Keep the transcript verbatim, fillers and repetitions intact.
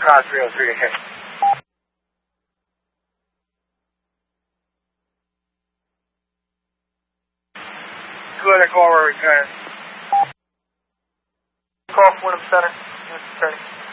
Cloud three oh three, okay. Two other call, we're returning. Call from Wyndham Center, units returning.